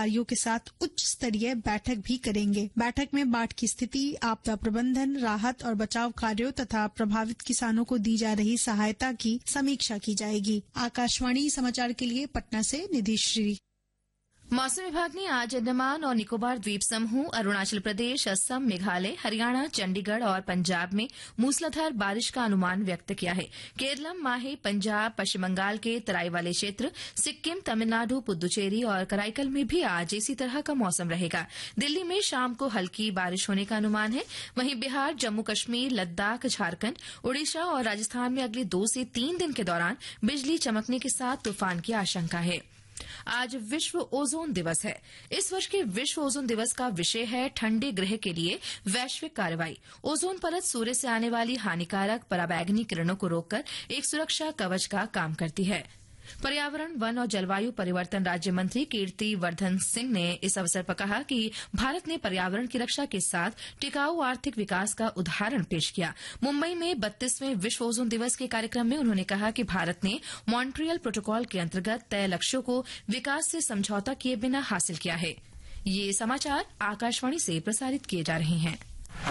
अधिकारियों के साथ उच्च स्तरीय बैठक भी करेंगे। बैठक में बाढ़ की स्थिति, आपदा प्रबंधन, राहत और बचाव कार्यों तथा प्रभावित किसानों को दी जा रही सहायता की समीक्षा की जाएगी। आकाशवाणी समाचार के लिए पटना से निधि श्री। मौसम विभाग ने आज अंडमान और निकोबार द्वीप समूह, अरुणाचल प्रदेश, असम, मेघालय, हरियाणा, चंडीगढ़ और पंजाब में मूसलाधार बारिश का अनुमान व्यक्त किया है। केरलम, माहे, पंजाब, पश्चिम बंगाल के तराई वाले क्षेत्र, सिक्किम, तमिलनाडु, पुद्दुचेरी और कराईकल में भी आज इसी तरह का मौसम रहेगा। दिल्ली में शाम को हल्की बारिश होने का अनुमान है। वहीं बिहार, जम्मू कश्मीर, लद्दाख, झारखंड, ओडिशा और राजस्थान में अगले 2 से 3 दिन के दौरान बिजली चमकने के साथ तूफान की आशंका है। आज विश्व ओजोन दिवस है। इस वर्ष के विश्व ओजोन दिवस का विषय है ठंडे ग्रह के लिए वैश्विक कार्रवाई। ओजोन परत सूर्य से आने वाली हानिकारक पराबैंगनी किरणों को रोककर एक सुरक्षा कवच का काम करती है। पर्यावरण, वन और जलवायु परिवर्तन राज्य मंत्री कीर्ति वर्धन सिंह ने इस अवसर पर कहा कि भारत ने पर्यावरण की रक्षा के साथ टिकाऊ आर्थिक विकास का उदाहरण पेश किया। मुंबई में 32वें विश्व ओजोन दिवस के कार्यक्रम में उन्होंने कहा कि भारत ने मॉन्ट्रियल प्रोटोकॉल के अंतर्गत तय लक्ष्यों को विकास से समझौता किए बिना हासिल किया है। ये समाचार आकाशवाणी से प्रसारित किए जा रहे हैं।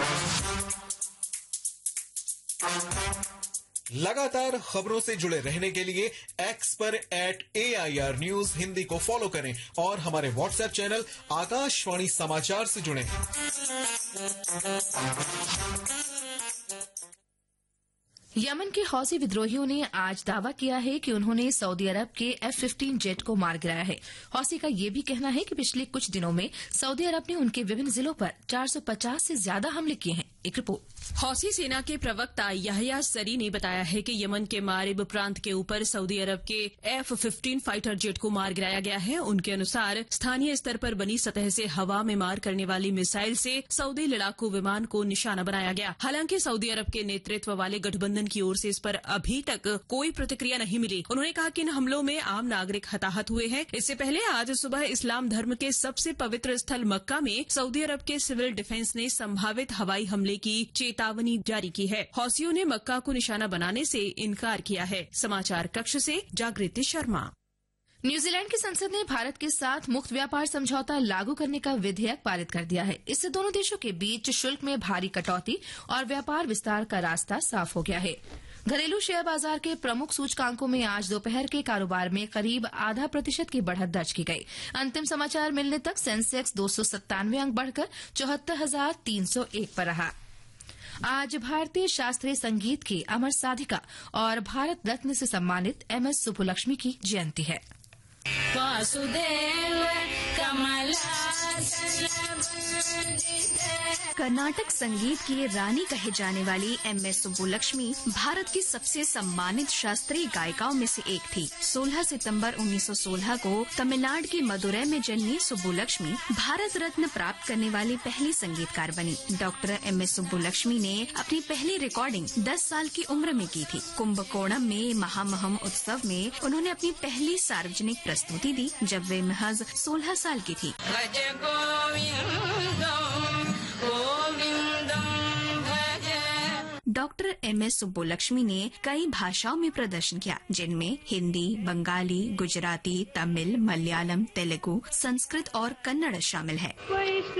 लगातार खबरों से जुड़े रहने के लिए एक्स पर @AIR न्यूज हिंदी को फॉलो करें और हमारे व्हाट्सएप चैनल आकाशवाणी समाचार से जुड़ें। यमन के हौसी विद्रोहियों ने आज दावा किया है कि उन्होंने सऊदी अरब के F-15 जेट को मार गिराया है। हौसी का यह भी कहना है कि पिछले कुछ दिनों में सऊदी अरब ने उनके विभिन्न जिलों पर 450 से ज्यादा हमले किए हैं। एक रिपोर्ट। हौसी सेना के प्रवक्ता यहया सरी ने बताया है कि यमन के मारिब प्रांत के ऊपर सऊदी अरब के F-15 फाइटर जेट को मार गिराया गया है। उनके अनुसार स्थानीय स्तर पर बनी सतह से हवा में मार करने वाली मिसाइल से सऊदी लड़ाकू विमान को निशाना बनाया गया। हालांकि सऊदी अरब के नेतृत्व वाले गठबंधन की ओर से इस पर अभी तक कोई प्रतिक्रिया नहीं मिली। उन्होंने कहा कि इन हमलों में आम नागरिक हताहत हुए हैं। इससे पहले आज सुबह इस्लाम धर्म के सबसे पवित्र स्थल मक्का में सऊदी अरब के सिविल डिफेंस ने संभावित हवाई हमले की चेतावनी जारी की है। हौसियों ने मक्का को निशाना बनाने से इनकार किया है। समाचार कक्ष से जागृति शर्मा। न्यूजीलैंड की संसद ने भारत के साथ मुक्त व्यापार समझौता लागू करने का विधेयक पारित कर दिया है। इससे दोनों देशों के बीच शुल्क में भारी कटौती और व्यापार विस्तार का रास्ता साफ हो गया है। घरेलू शेयर बाजार के प्रमुख सूचकांकों में आज दोपहर के कारोबार में करीब 0.5% की बढ़त दर्ज की गई। अंतिम समाचार मिलने तक सेंसेक्स 297 अंक बढ़कर 74,301 पर रहा। आज भारतीय शास्त्रीय संगीत की अमर साधिका और भारत रत्न से सम्मानित MS सुब्बुलक्ष्मी की जयंती है। कर्नाटक संगीत की रानी कहे जाने वाली MS सुब्बुलक्ष्मी भारत की सबसे सम्मानित शास्त्रीय गायिकाओं में से एक थी। 16 सितंबर 1916 को तमिलनाडु के मदुरै में जन्मी सुब्बुलक्ष्मी भारत रत्न प्राप्त करने वाली पहली संगीतकार बनी। डॉक्टर MS सुब्बुलक्ष्मी ने अपनी पहली रिकॉर्डिंग 10 साल की उम्र में की थी। कुंभकोणम में महामहम उत्सव में उन्होंने अपनी पहली सार्वजनिक प्रस्तुति दी जब वे महज 16 साल की थी। डॉक्टर MS सुब्बुलक्ष्मी ने कई भाषाओं में प्रदर्शन किया, जिनमें हिंदी, बंगाली, गुजराती, तमिल, मलयालम, तेलुगु, संस्कृत और कन्नड़ शामिल है।